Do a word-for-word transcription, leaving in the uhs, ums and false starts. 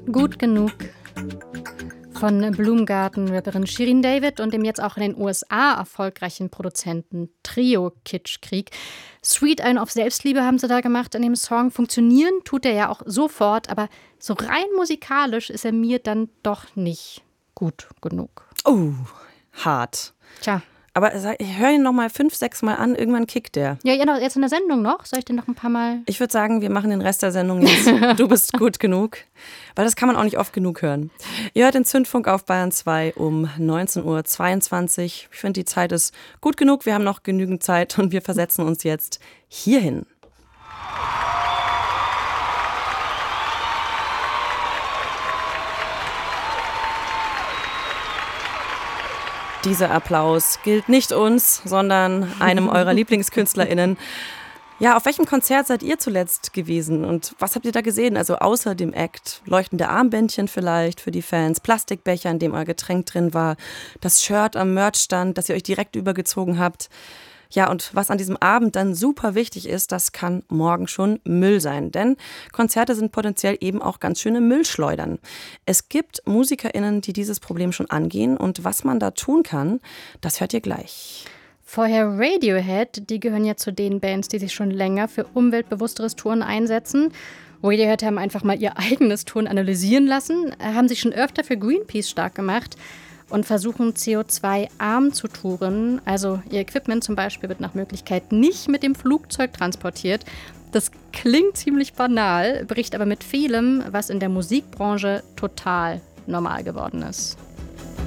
Gut genug von Blumengarten-Rapperin Shirin David und dem jetzt auch in den U S A erfolgreichen Produzenten Trio Kitschkrieg. Sweet Einen auf Selbstliebe haben sie da gemacht in dem Song. Funktionieren tut er ja auch sofort, aber so rein musikalisch ist er mir dann doch nicht gut genug. Oh, hart. Tja. Aber ich höre ihn noch mal fünf, sechs Mal an, irgendwann kickt der. Ja, jetzt in der Sendung noch. Soll ich den noch ein paar Mal... Ich würde sagen, wir machen den Rest der Sendung jetzt. Du bist gut genug. Weil das kann man auch nicht oft genug hören. Ihr hört den Zündfunk auf Bayern zwei um neunzehn Uhr zweiundzwanzig. Ich finde, die Zeit ist gut genug. Wir haben noch genügend Zeit und wir versetzen uns jetzt hierhin. Dieser Applaus gilt nicht uns, sondern einem eurer LieblingskünstlerInnen. Ja, auf welchem Konzert seid ihr zuletzt gewesen und was habt ihr da gesehen? Also außer dem Act, leuchtende Armbändchen vielleicht für die Fans, Plastikbecher, in dem euer Getränk drin war, das Shirt am Merchstand, das ihr euch direkt übergezogen habt. Ja, und was an diesem Abend dann super wichtig ist, das kann morgen schon Müll sein. Denn Konzerte sind potenziell eben auch ganz schöne Müllschleudern. Es gibt MusikerInnen, die dieses Problem schon angehen. Und was man da tun kann, das hört ihr gleich. Vorher Radiohead, die gehören ja zu den Bands, die sich schon länger für umweltbewussteres Touren einsetzen. Radiohead haben einfach mal ihr eigenes Touren analysieren lassen, haben sich schon öfter für Greenpeace stark gemacht und versuchen C O zwei arm zu touren. Also ihr Equipment zum Beispiel wird nach Möglichkeit nicht mit dem Flugzeug transportiert. Das klingt ziemlich banal, bricht aber mit vielem, was in der Musikbranche total normal geworden ist.